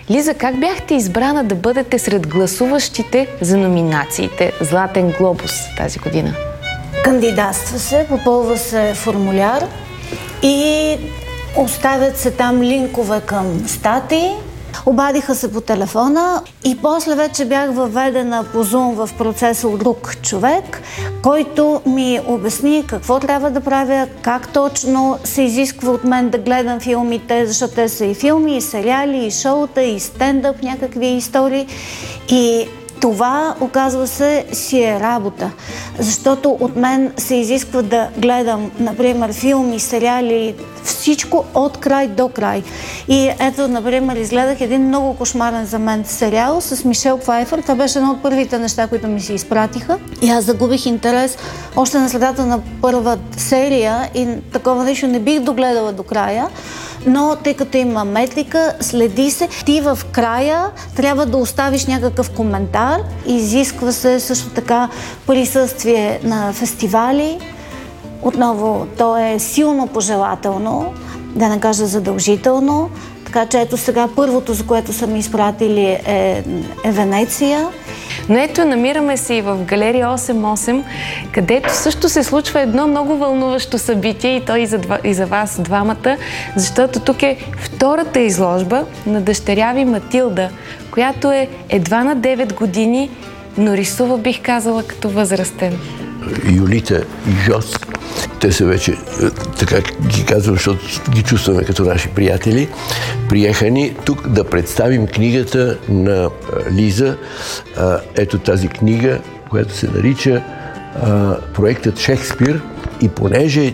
Лиза, как бяхте избрана да бъдете сред гласуващите за номинациите Златен глобус тази година? Кандидатства се, попълва се формуляр и оставят се там линкове към статии. Обадиха се по телефона и после вече бях въведена по Zoom в процеса от друг човек, който ми обясни какво трябва да правя, как точно се изисква от мен да гледам филмите, защото те са и филми, и сериали, и шоута, и стендъп, някакви истории. И това, оказва се, си е работа. Защото от мен се изисква да гледам, например, филми, сериали, всичко от край до край. И ето, например, изгледах един много кошмарен за мен сериал с Мишел Пфайфър. Това беше едно от първите неща, които ми се изпратиха. И аз загубих интерес още на средата на първа серия и такова нещо не бих догледала до края. Но тъй като има метрика, следи се. Ти в края трябва да оставиш някакъв коментар. Изисква се също така присъствие на фестивали. Отново, то е силно пожелателно, да не кажа задължително. Така че ето сега първото, за което са ми изпратили е Венеция. Но ето, намираме се и в галерия 8-8, където също се случва едно много вълнуващо събитие и то и за вас двамата, защото тук е втората изложба на дъщеря ви Матилда, която е едва на 9 години, но рисува, бих казала, като възрастен. Юлита и Жос, те са вече, така ги казвам, защото ги чувстваме като наши приятели, приеха ни тук да представим книгата на Лиза. Ето тази книга, която се нарича Проектът Шекспир. И понеже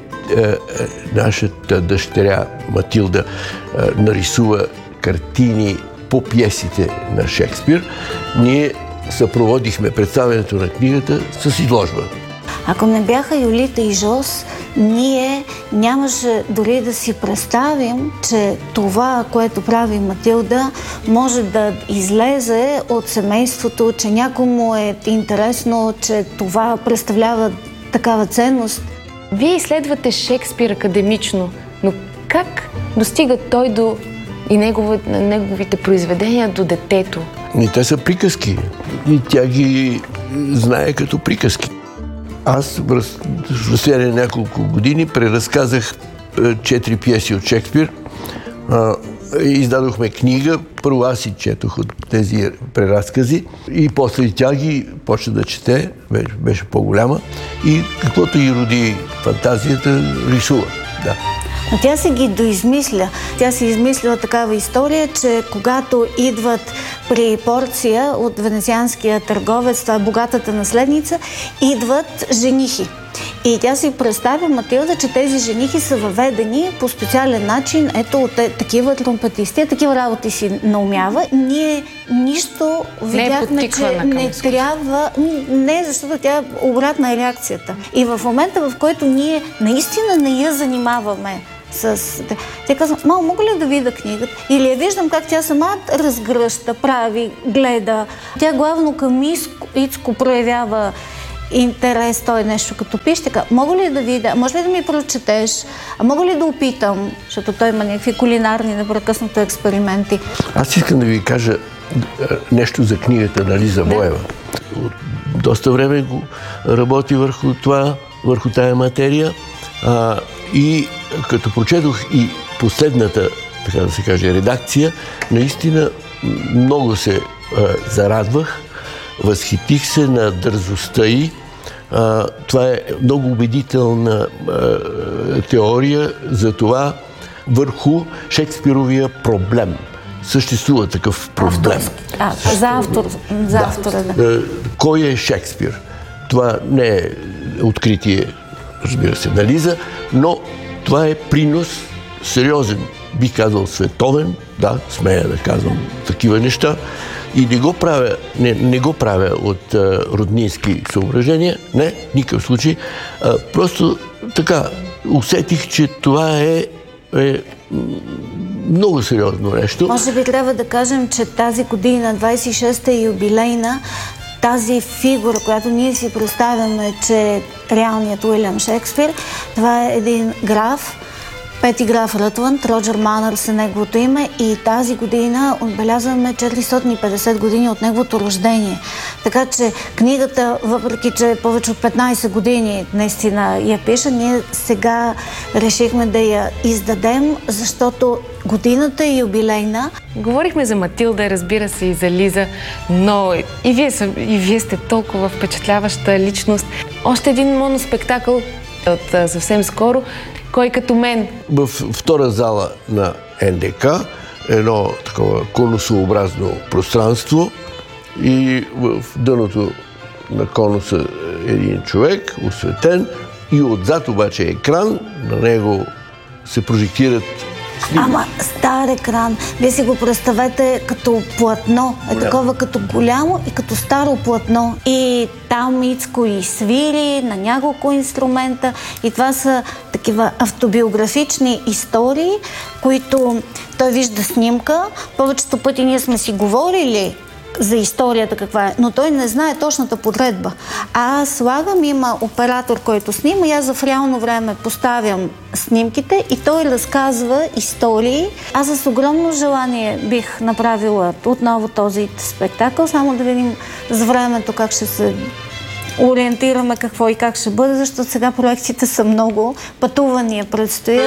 нашата дъщеря Матилда нарисува картини по пиесите на Шекспир, ние съпроводихме представянето на книгата с изложба. Ако не бяха Юлита и Жос, ние нямаше дори да си представим, че това, което прави Матилда, може да излезе от семейството, че някому е интересно, че това представлява такава ценност. Вие изследвате Шекспир академично, но как достига той до и неговите произведения до детето? И те са приказки. И тя ги знае като приказки. Аз в разстояние на няколко години преразказах 4 пиеси от Шекспир. Издадохме книга. Първо аз си четох от тези преразкази и после тя ги почна да чете, беше по-голяма и каквото и роди фантазията, рисува. Да. Но тя се ги доизмисля. Тя си измислила такава история, че когато идват при Порция от венецианския търговец, това е богатата наследница, идват женихи. И тя си представя, Матилда, че тези женихи са въведени по специален начин. Ето, такива тромпетисти, такива работи си наумява. Ние нищо видяхме, че не трябва. Не, защото тя обратна е реакцията. И в момента, в който ние наистина не я занимаваме с... Тя казва, мамо, мога ли да видя книгата? Или я виждам как тя сама разгръща, прави, гледа. Тя главно към Ицко проявява интерес, той е нещо като пише, така, мога ли да видя, може ли да ми прочетеш, а мога ли да опитам, защото той има някакви кулинарни непрекъснато експерименти. Аз искам да ви кажа нещо за книгата на Лиза Боева. От доста време го работи върху тая материя и като прочетох и последната, така да се каже, редакция, наистина много се зарадвах. Възхитих се на дързостта й. Това е много убедителна теория за това върху Шекспировия проблем. Съществува такъв проблем. За автора, да. Кой е Шекспир? Това не е откритие, разбира се, на Лиза, но това е принос сериозен, бих казал световен, да, смея да казвам такива неща. И не го правя от роднински съображения, не, никакъв случай. Просто така, усетих, че това е много сериозно нещо. Може би трябва да кажем, че тази година, 26-та юбилейна, тази фигура, която ние си представяме, че е реалният Уилям Шекспир, това е един граф, Пети граф Рътланд, Роджер Манърс е неговото име и тази година отбелязваме 450 години от неговото рождение. Така че книгата, въпреки че повече от 15 години наистина я пиша, ние сега решихме да я издадем, защото годината е юбилейна. Говорихме за Матилда, разбира се, и за Лиза, но и вие сте толкова впечатляваща личност. Още един моноспектакъл от съвсем скоро, Кой като мен. В втора зала на НДК едно такова конусообразно пространство и в дъното на конуса един човек, осветен, и отзад обаче е екран, на него се прожектират снимки. Ама стар екран, вие си го представете като платно, такова като голямо и като старо платно. И там Ицко и свири на няколко инструмента и това са такива автобиографични истории, които той вижда снимка. Повечето пъти ние сме си говорили за историята каква е, но той не знае точната подредба. Аз слагам, има оператор, който снима и аз в реално време поставям снимките и той разказва истории. Аз с огромно желание бих направила отново този спектакъл, само да видим с времето как ще се ориентираме какво и как ще бъде, защото сега проектите са много, пътувания предстоят.